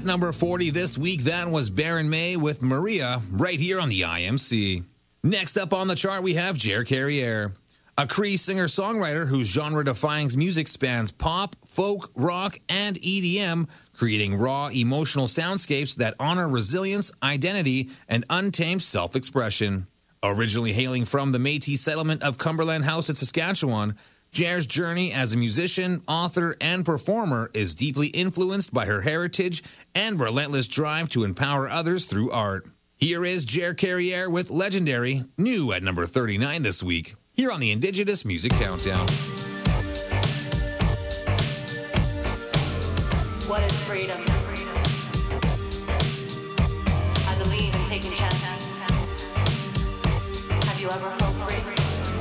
number 40 this week, that was Baron May with Maria, right here on the IMC. Next up on the chart, we have Jer Carriere, a Cree singer-songwriter whose genre-defying music spans pop, folk, rock, and EDM, creating raw, emotional soundscapes that honor resilience, identity, and untamed self-expression. Originally hailing from the Métis settlement of Cumberland House in Saskatchewan, Jer's journey as a musician, author, and performer is deeply influenced by her heritage and relentless drive to empower others through art. Here is Jer Carriere with Legendary, new at number 39 this week, here on the Indigenous Music Countdown. What is freedom? I believe in taking chances. Have you ever felt free?